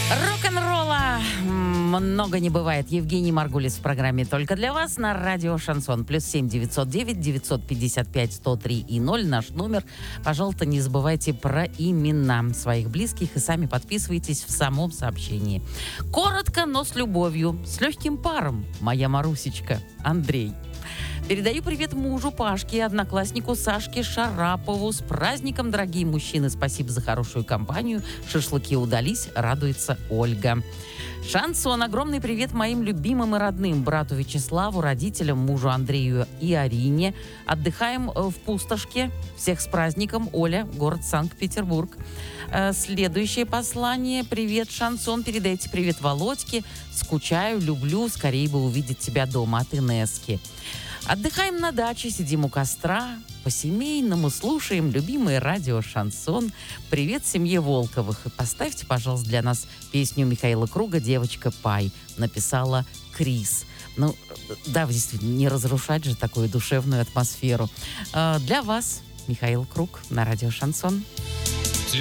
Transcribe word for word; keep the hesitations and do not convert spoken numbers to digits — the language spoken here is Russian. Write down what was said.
Рок-н-ролла много не бывает. Евгений Маргулис в программе «Только для вас» на радио «Шансон». Плюс семь девятьсот девять девятьсот пятьдесят пять сто три и ноль наш номер. Пожалуйста, не забывайте про имена своих близких и сами подписывайтесь в самом сообщении. Коротко, но с любовью, с легким паром. Моя Марусечка, Андрей. Передаю привет мужу Пашке и однокласснику Сашке Шарапову. С праздником, дорогие мужчины. Спасибо за хорошую компанию. Шашлыки удались, радуется Ольга. Шансон. Огромный привет моим любимым и родным. Брату Вячеславу, родителям, мужу Андрею и Арине. Отдыхаем в Пустошке. Всех с праздником. Оля, город Санкт-Петербург. Следующее послание. Привет, Шансон. Передайте привет Володьке. Скучаю, люблю. Скорее бы увидеть тебя дома. От Инески. Отдыхаем на даче, сидим у костра, по-семейному слушаем любимое радио «Шансон». Привет семье Волковых. И поставьте, пожалуйста, для нас песню Михаила Круга «Девочка Пай». Написала Крис. Ну, да, действительно, не разрушать же такую душевную атмосферу. Для вас Михаил Круг на радио «Шансон».